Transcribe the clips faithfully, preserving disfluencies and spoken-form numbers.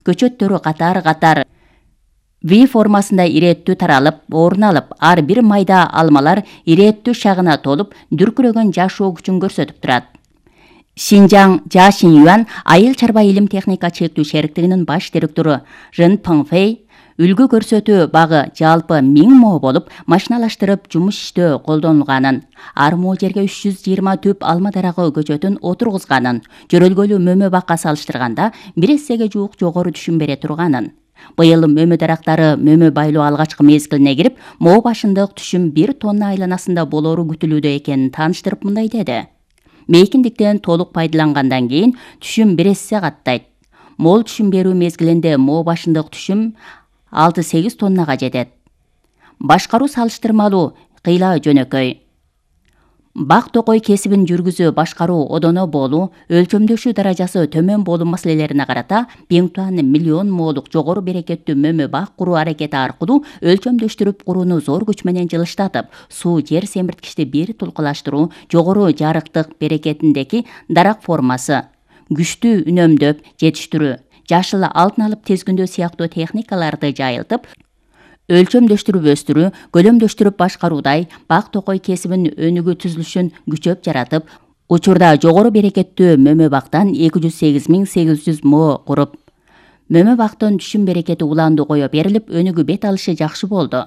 көчөттөрү катар-катар V формасында ирээттүү таралып, орун алып, ар бир майда алмалар ирээттүү шагына толуп, дүркүрөгөн жашоо күчүн көрсөтүп турат. Шинжаң Жашинюан айыл чарба илим техника чектүү шериктигинин баш директору Рен Пыңфэй үлгү көрсөтүү багы жалпы миң мо болуп, машиналаштырып жумуш иштөө колдонулганын, ар мо жерге үч жүз жыйырма түп алма дарагы көчөтүн отургузганын, жөрөлгөлүү мөмө бакка салыштырганда бир эсеге жуук жогору түшүм бере турганын. Быйыл мөмө дарактары мөмө байлоо алгачкы мезгилине кирип, мо башындык түшүм бир тонна айланасында болору күтүлүүдө экенин тааныштырып мындай деди. Мейкиндиктен толук пайдалангандан кийин түшүм бир эсе каттайт. Мол түшүм берүү мезгилинде мо башындык түшүм алты сегиз тоннага жетет. Башкаруу салыштырмалуу кыйла жөнөкөй. Бак токой кесибин жүргүзүү, башкаруу одоно болуу, өлчөмдөшүү даражасы төмөн болуу маселелерине карата Бингтуан миллион молук жогору берекеттүү мөмө бак куруу аракети аркылуу өлчөмдөштүрүп курууну зор күч менен жылыштатып, суу жер семирткичти бир тулкулаштыруу, жогору жарыктык берекетиндеги дарак формасы, күчтүү үнөмдөп жетиштирүү, жашыл алтын алып тезгүндөө сыяктуу техникаларды жайылтып, өлчөмдөштүрүп өстүрүү, көлөмдөштүрүп башкаруудай бак токой кесибин өнүгүү түзүлүшүн күчөп жаратып, учурда жогору берекеттүү мөмө бактан эки жүз сегиз миң сегиз жүз мо куруп, мөмө бактын түшүм берекети уланду кое берилип, өнүгүү бет алышы жакшы болду.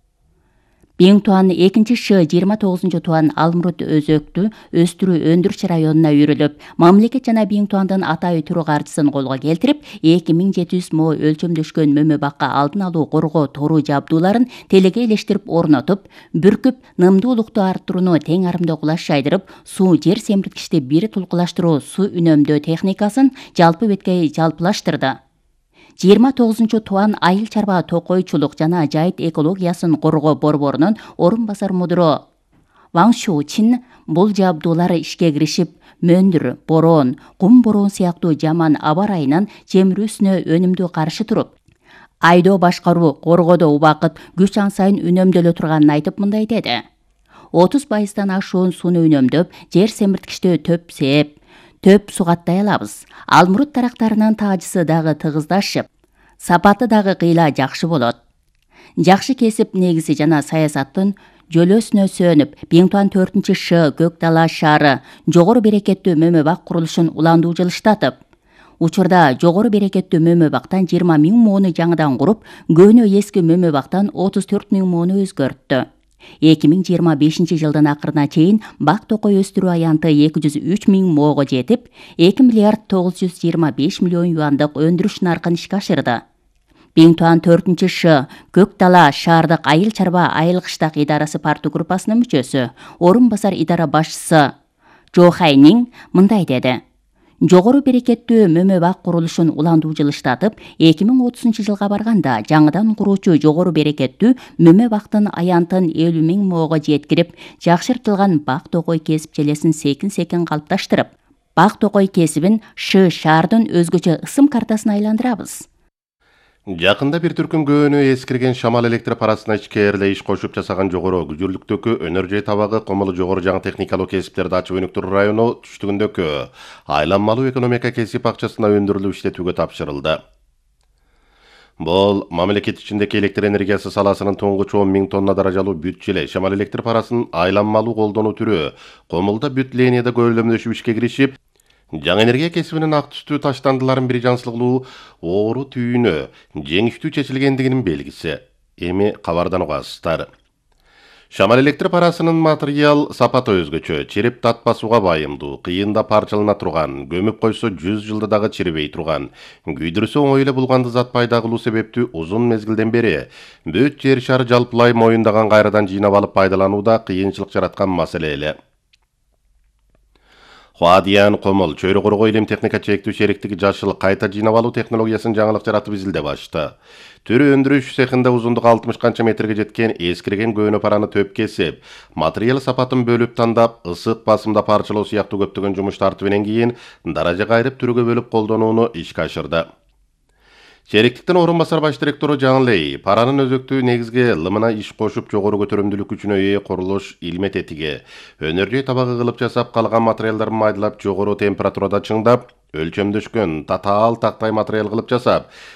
Бингтуан экинчи Ш жыйырма тогузунчу туан Алмурут өзөктү өстүрүү өндүрүш районуна үйрүлүп, мамлекет жана Бингтуандын атайы түрү каржысын колго келтирип, эки миң жети жүз мо өлчөмдөшкөн мөмө бакка алдын алуу коргоо тору жабдууларын телеге элештирип орнотуп, бүркүп, нымдуулукту арттырууну тең арымдуу кулаш жайдырып, суу жер семирткичти бир тулкулаштыруу суу үнөмдөө техникасын жалпы беткей жалпылаштырды. жыйырма тогузунчу туан айыл чарба токойчулук жана жайыт экологиясын коргоо борборунун орун басар мудуру Ван Шучин бул жабдуулар ишке киришип, мөндүр, бороон, кум бороон сыяктуу жаман аба ырайынын чемирүүсүнө өнүмдүү каршы туруп, айдоо башкаруу, коргоодо убакыт, күч ан сайын үнөмдөлө турганын айтып мындай деди. отуз пайыздан ашуун сууну үнөмдөп, жер семирткичти төп сээп, төп сугаттай алабыз. Алмурут дарактарынын таажысы дагы тыгыздашып, сапаты дагы кыйла жакшы болот. Жакшы кесип негизи жана саясаттын жөлөөсүнө сөөнүп, Бингтуан төртүнчү Ш Көк дала шаары жогору берекеттүү мөмө бак курулушун уландуу жылыштатып, учурда жогору берекеттүү мөмө бактан жыйырма миң мону жаңыдан куруп, көөнө эски мөмө бактан отуз төрт миң мону өзгөрттү. эки миң жыйырма бешинчи жылдын акырына чейин бак токой өстүрүү аянты эки жүз үч миң мого жетип, эки миллиард тогуз жүз жыйырма беш миллион юандык өндүрүш наркын ишке ашырды. Бингтуан төртүнчү Ш Көк дала шаардык айыл чарба айыл кыштак идарасы парту группасынын мүчөсү, орун басар идара башчысы Жо Хайнин мындай деди. Жогору берекеттүү мөмө бак курулушун уландуу жылыштатып, эки миң отузунчу жылга барганда жаңыдан куруучу жогору берекеттүү мөмө бактын аянтын элүү миң мого жеткирип, жакшыртылган бак токой кесип желесин секин-секин калыпташтырып, бак токой кесибин Ш шаардын өзгөчө ысым картасына айландырабыз. Жакында бир түркүн көөнү эскирген шамал электр парасына ичкээрле иш кошуп жасаган жогору күчүрлүктөгү өнөр табагы Комулу жогору жаңы техникалуу кесиптерди ачып өнүктүрүү району түштүгүндөгү айланмалуу экономика кесип акчасына өндүрүлүп иштетүүгө тапшырылды. Бул мамлекет ичиндеги электр энергиясы саласынын туңгуч он миң тонна даражалуу бүт желе шамал электр парасын айланмалуу колдонуу түрү Комулда бүт линияда көөлөмдөшүп ишке киришип, жаңы энергия кесибинин ак түстүү таштандыларын бир жансылыклуу оору түйүнө жеңиштүү чечилгендигинин белгиси. Эми кабардан угасыздар. Шамал электр парасынын материал сапаты өзгөчө, чирип татпасууга байымдуу, кыйында парчалана турган, көмүп койсо жүз жылда дагы чирибей турган, күйдүрсө оңой эле булганды зат пайда кылуу себептүү узун мезгилден бери бүт жер шары жалпылай моюндаган кайрадан жыйнап алып пайдаланууда кыйынчылык жараткан маселе эле. Хуадиян Комул чөйрө коргоо илим техника чектүү шериктиги жашыл кайта жыйнап алуу технологиясын жаңылык жаратып изилдеп ашты. Түрү өндүрүш цехинде узундугу алтымыш канча метрге жеткен эскирген көөнө параны төп кесип, материал сапатын бөлүп тандап, ысык басымда парчалоо сыяктуу көптөгөн жумуш тартыбынан кийин даража кайрып түрүгө бөлүп колдонууну ишке ашырды. Çeриктиктен орун басар баш директору Жаңылей паранын өзөктүү негизге лымына иш кошуп жогору көтөрүмдүүлүк күчүнө ээ курулуш илме тетиги, өнөрдүү табагы кылып жасап калган материалдарды майдалап жогору температурада чыңдап, өлчөмдөшкөн татаал тактай материал кылып жасап,